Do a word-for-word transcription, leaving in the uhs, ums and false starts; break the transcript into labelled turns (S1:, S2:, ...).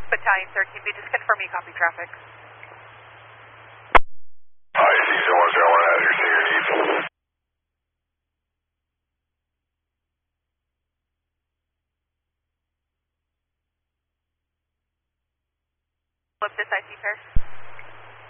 S1: Battalion thirteen B, just confirm you copy traffic.
S2: I C zero one zero one, as your senior needs.
S1: Flip this I C, sir.